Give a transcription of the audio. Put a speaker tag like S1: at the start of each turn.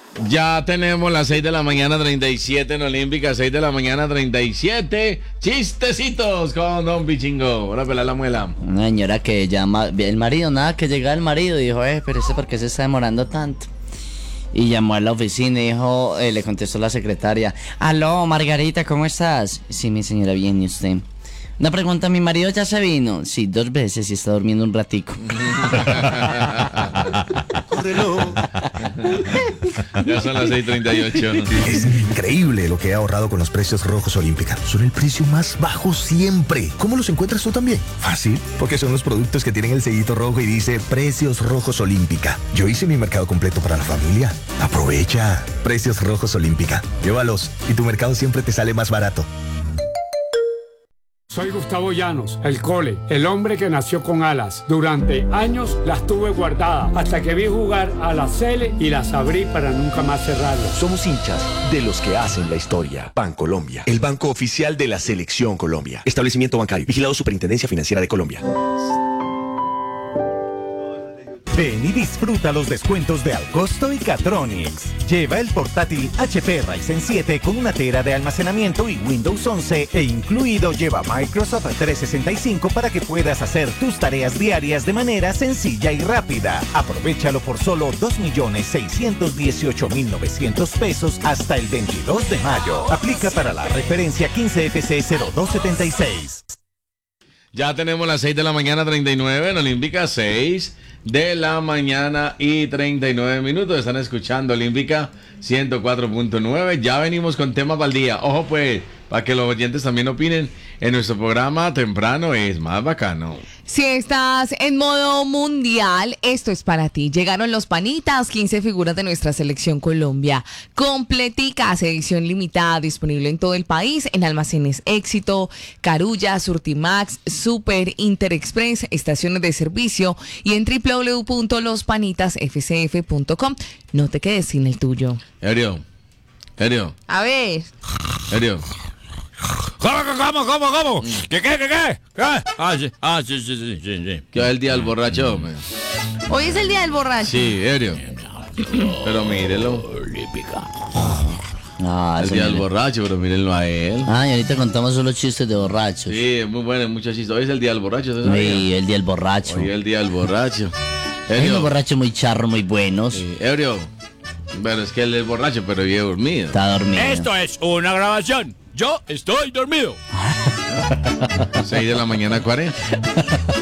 S1: Ya tenemos las 6 de la mañana 37 en Olímpica, 6 de la mañana 37. Chistecitos con Don Bichingo. Hola, pela la muela.
S2: Una señora que llama, el marido, nada, que llega el marido, dijo, pero ¿por qué se está demorando tanto? Y llamó a la oficina y dijo, le contestó la secretaria, aló, Margarita, ¿cómo estás? Sí, mi señora, bien, ¿y usted? Una pregunta, ¿mi marido ya se vino? Sí, 2 veces y está durmiendo un ratico.
S1: Ya son las 6:38.
S3: Es increíble lo que he ahorrado con los precios rojos Olímpica. Son el precio más bajo siempre. ¿Cómo los encuentras tú también? Fácil, porque son los productos que tienen el sellito rojo y dice Precios Rojos Olímpica. Yo hice mi mercado completo para la familia. Aprovecha. Precios Rojos Olímpica. Llévalos y tu mercado siempre te sale más barato.
S4: Soy Gustavo Llanos, el Cole, el hombre que nació con alas. Durante años las tuve guardadas hasta que vi jugar a la Sele y las abrí para nunca más cerrarlas.
S5: Somos hinchas de los que hacen la historia. Bancolombia, el banco oficial de la Selección Colombia. Establecimiento bancario, vigilado Superintendencia Financiera de Colombia.
S6: Ven y disfruta los descuentos de Alcosto y Catronics. Lleva el portátil HP Ryzen 7 con 1 tera de almacenamiento y Windows 11 e incluido lleva Microsoft 365 para que puedas hacer tus tareas diarias de manera sencilla y rápida. Aprovéchalo por solo 2.618.900 pesos hasta el 22 de mayo. Aplica para la referencia 15FC0276.
S1: Ya tenemos las 6 de la mañana 39 en Olímpica, 6 de la mañana y 39 minutos. Están escuchando Olímpica 104.9. Ya venimos con temas para el día. Ojo pues, para que los oyentes también opinen. En nuestro programa temprano es más bacano.
S7: Si estás en modo mundial, esto es para ti. Llegaron los panitas, 15 figuras de nuestra selección Colombia. Completicas, edición limitada, disponible en todo el país, en almacenes Éxito, Carulla, Surtimax, Super, Interexpress, estaciones de servicio y en www.lospanitasfcf.com. No te quedes sin el tuyo.
S1: Erio.
S7: A ver.
S1: Erio.
S8: ¿Cómo? ¿Qué? Sí.
S1: Que es el día del borracho, hombre.
S7: Hoy es el día del borracho.
S1: Sí, Erio. Pero mírelo.
S2: Ah,
S1: El día del borracho, pero mírenlo a él.
S2: Ah, y ahorita contamos solo chistes de borrachos.
S1: Sí, es muy bueno, muchos chistes. Hoy es el día del borracho, ¿sí?
S2: Sí, el día del borracho.
S1: Hoy es el día del borracho.
S2: Hay unos borrachos muy charros, muy buenos.
S1: Sí, Ebrio. Bueno, es que él es borracho, pero vive dormido.
S2: Está dormido.
S8: Esto es una grabación. Yo estoy dormido.
S1: 6 de la mañana 40.